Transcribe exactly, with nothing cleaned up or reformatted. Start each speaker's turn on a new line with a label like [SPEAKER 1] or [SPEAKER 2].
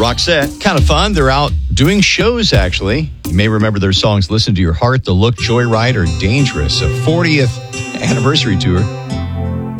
[SPEAKER 1] Roxette, kind of fun. They're out doing shows, actually. You may remember their songs Listen to Your Heart, The Look, Joyride, or Dangerous, a fortieth anniversary tour.